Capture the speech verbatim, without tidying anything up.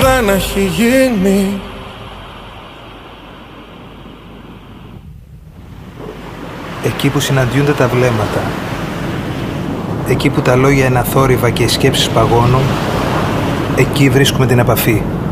ήθελα να έχει γίνει. Εκεί που συναντιούνται τα βλέμματα, εκεί που τα λόγια είναι αθόρυβα και οι σκέψεις παγώνουν, εκεί βρίσκουμε την επαφή.